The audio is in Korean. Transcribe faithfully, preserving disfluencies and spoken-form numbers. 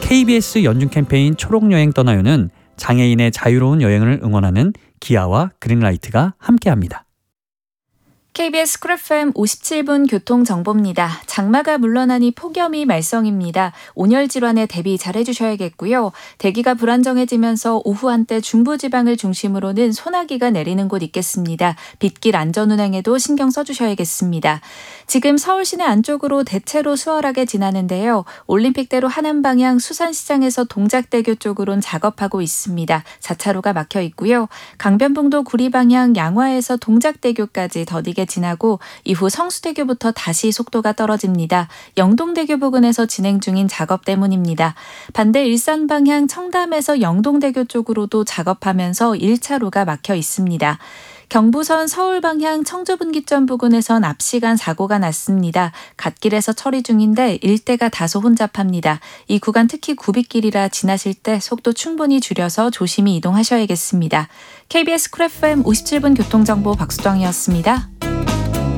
케이비에스 연중 캠페인 초록여행 떠나요는 장애인의 자유로운 여행을 응원하는 기아와 그린라이트가 함께합니다. 케이비에스 쿨 에프엠 오십칠 분 교통정보입니다. 장마가 물러나니 폭염이 말썽입니다. 온열 질환에 대비 잘 해주셔야겠고요. 대기가 불안정해지면서 오후 한때 중부지방을 중심으로는 소나기가 내리는 곳 있겠습니다. 빗길 안전운행에도 신경 써주셔야겠습니다. 지금 서울 시내 안쪽으로 대체로 수월하게 지나는데요. 올림픽대로 하남 방향 수산시장에서 동작대교 쪽으론 작업하고 있습니다. 사 차로가 막혀 있고요. 강변북로 구리 방향 양화에서 동작대교까지 더디게 지나고 이후 성수대교부터 다시 속도가 떨어집니다. 영동대교 부근에서 진행 중인 작업 때문입니다. 반대 일산 방향 청담에서 영동대교 쪽으로도 작업하면서 일 차로가 막혀 있습니다. 경부선 서울 방향 청주분기점 부근에선 앞시간 사고가 났습니다. 갓길에서 처리 중인데 일대가 다소 혼잡합니다. 이 구간 특히 구빗길이라 지나실 때 속도 충분히 줄여서 조심히 이동하셔야겠습니다. 케이비에스 쿨 에프엠 오십칠 분 교통정보 박수정이었습니다.